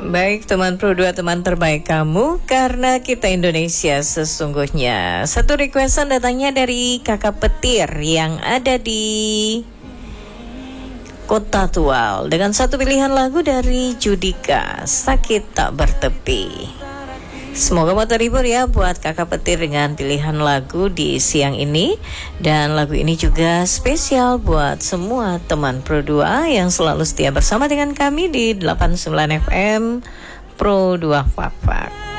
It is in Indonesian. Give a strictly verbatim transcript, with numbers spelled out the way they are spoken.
Baik teman Pro dua, teman terbaik kamu, karena kita Indonesia sesungguhnya. Satu requestan datangnya dari Kakak Petir yang ada di Kota Tual, dengan satu pilihan lagu dari Judika, Sakit Tak Bertepi. Semoga mau terhibur ya buat Kakak Petir dengan pilihan lagu di siang ini. Dan lagu ini juga spesial buat semua teman Pro dua yang selalu setia bersama dengan kami di delapan puluh sembilan F M Pro dua Fakfak.